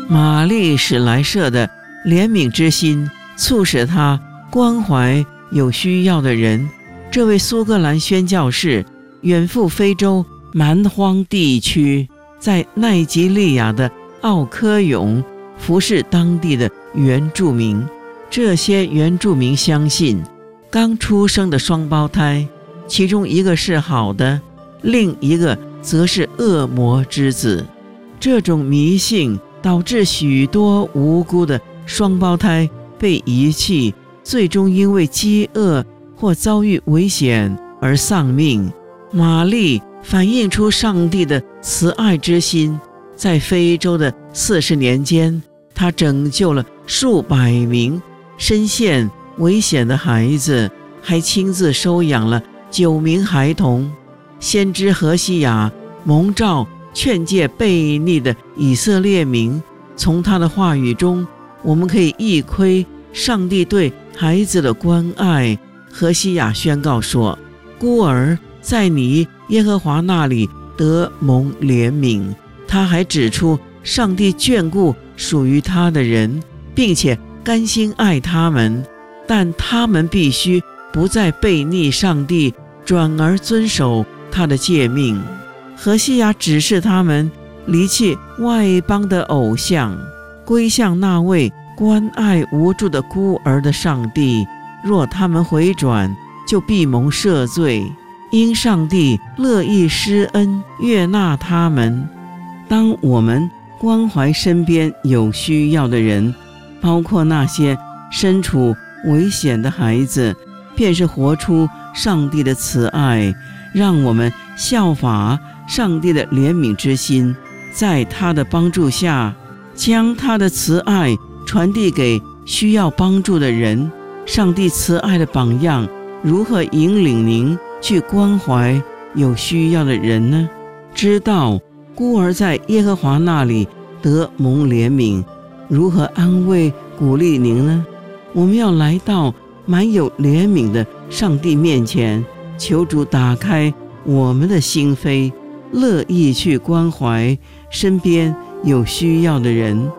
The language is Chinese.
玛丽史莱舍的怜悯之心促使他关怀有需要的人。这位苏格兰宣教士远赴非洲蛮荒地区，在奈及利亚的奥科永服侍当地的原住民。这些原住民相信刚出生的双胞胎，其中一个是好的，另一个则是恶魔之子。这种迷信导致许多无辜的双胞胎被遗弃，最终因为饥饿或遭遇危险而丧命。玛丽反映出上帝的慈爱之心，在非洲的40年间，她拯救了数百名身陷危险的孩子，还亲自收养了9名孩童。先知何西雅蒙召劝诫悖逆的以色列民，从他的话语中，我们可以一窥上帝对孩子的关爱。何西雅宣告说，孤儿在你耶和华那里得蒙怜悯。他还指出上帝眷顾属于他的人，并且甘心爱他们，但他们必须不再悖逆上帝，转而遵守他的诫命。何西雅指示他们离弃外邦的偶像，归向那位关爱无助的孤儿的上帝。若他们回转，就必蒙赦罪，因上帝乐意施恩悦纳他们。当我们关怀身边有需要的人，包括那些身处危险的孩子，便是活出上帝的慈爱。让我们效法上帝的怜悯之心，在他的帮助下，将他的慈爱传递给需要帮助的人。上帝慈爱的榜样如何引领您去关怀有需要的人呢？知道孤儿在耶和华那里得蒙怜悯，如何安慰鼓励您呢？我们要来到满有怜悯的上帝面前，求主打开我们的心扉，乐意去关怀身边有需要的人。